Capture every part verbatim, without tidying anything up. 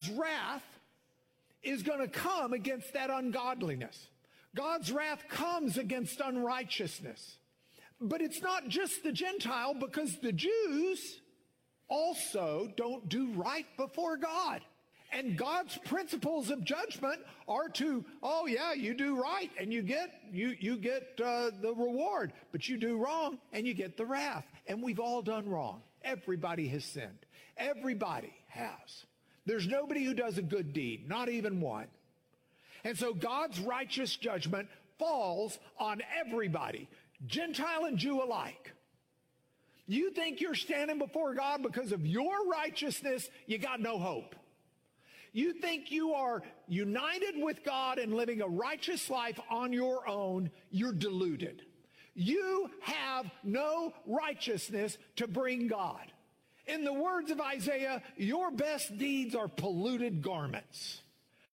wrath is going to come against that ungodliness. God's wrath comes against unrighteousness. But it's not just the Gentile, because the Jews also don't do right before God. And God's principles of judgment are to, oh yeah, you do right and you get you you get uh, the reward, but you do wrong and you get the wrath. And we've all done wrong. Everybody has sinned. Everybody has. There's nobody who does a good deed, not even one. And so God's righteous judgment falls on everybody, Gentile and Jew alike. You think you're standing before God because of your righteousness, you got no hope. You think you are united with God and living a righteous life on your own, you're deluded. You have no righteousness to bring God. In the words of Isaiah, your best deeds are polluted garments.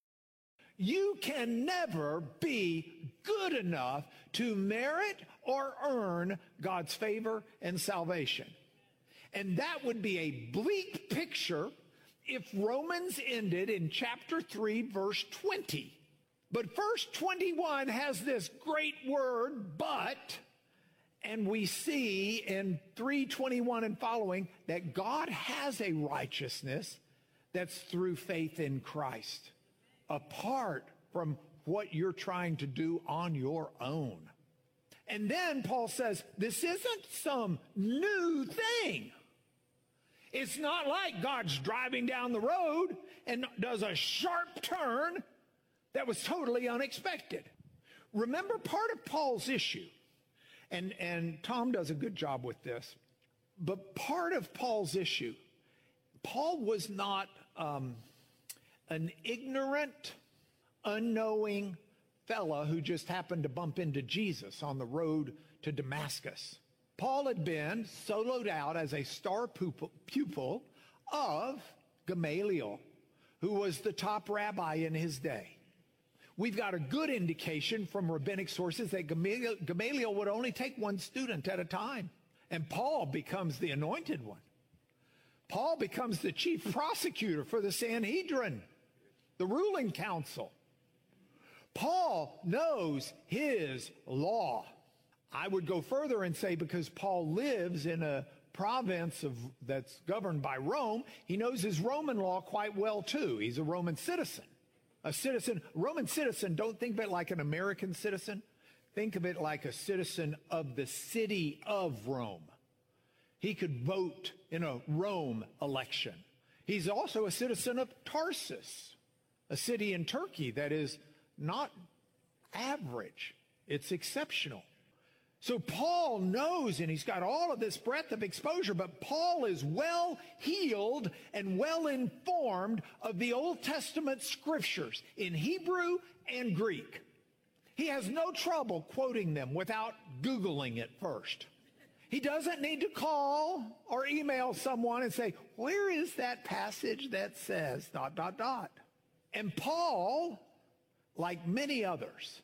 You can never be good enough to merit or earn God's favor and salvation. And that would be a bleak picture if Romans ended in chapter three, verse twenty. But verse twenty-one has this great word, but, and we see in three twenty-one and following that God has a righteousness that's through faith in Christ, apart from what you're trying to do on your own. And then Paul says, this isn't some new thing. It's not like God's driving down the road and does a sharp turn that was totally unexpected. Remember, part of Paul's issue, and, and Tom does a good job with this, but part of Paul's issue, Paul was not um, an ignorant, unknowing fella who just happened to bump into Jesus on the road to Damascus. Paul had been soloed out as a star pupil, pupil of Gamaliel, who was the top rabbi in his day. We've got a good indication from rabbinic sources that Gamaliel, Gamaliel would only take one student at a time. And Paul becomes the anointed one. Paul becomes the chief prosecutor for the Sanhedrin, the ruling council. Paul knows his law. I would go further and say because Paul lives in a province of, that's governed by Rome, he knows his Roman law quite well too. He's a Roman citizen. A citizen, Roman citizen, don't think of it like an American citizen. Think of it like a citizen of the city of Rome. He could vote in a Rome election. He's also a citizen of Tarsus, a city in Turkey that is not average. It's exceptional. So Paul knows, and he's got all of this breadth of exposure, but Paul is well heeled and well informed of the Old Testament scriptures in Hebrew and Greek. He has no trouble quoting them without Googling it first. He doesn't need to call or email someone and say, where is that passage that says dot, dot, dot? And Paul, like many others,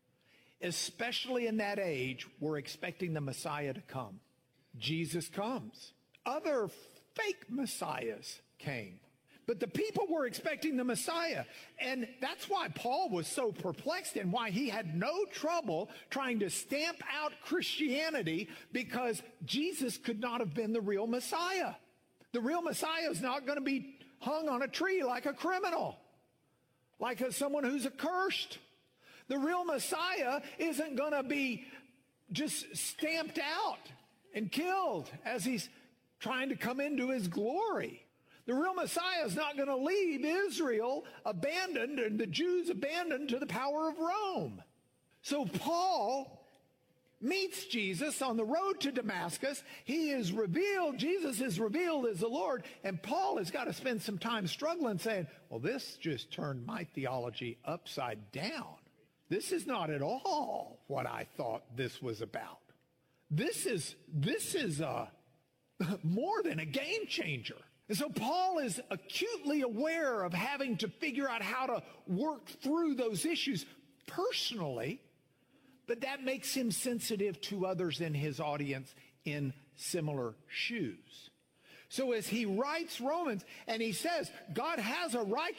especially in that age, we're expecting the Messiah to come. Jesus comes. Other fake messiahs came. But the people were expecting the Messiah. And that's why Paul was so perplexed and why he had no trouble trying to stamp out Christianity, because Jesus could not have been the real Messiah. The real Messiah is not going to be hung on a tree like a criminal, like a, someone who's accursed. The real Messiah isn't going to be just stamped out and killed as he's trying to come into his glory. The real Messiah is not going to leave Israel abandoned and the Jews abandoned to the power of Rome. So Paul meets Jesus on the road to Damascus. He is revealed, Jesus is revealed as the Lord, and Paul has got to spend some time struggling saying, well, this just turned my theology upside down. This is not at all what I thought this was about. This is, this is a, more than a game changer. And so Paul is acutely aware of having to figure out how to work through those issues personally, but that makes him sensitive to others in his audience in similar shoes. So as he writes Romans and he says, God has a right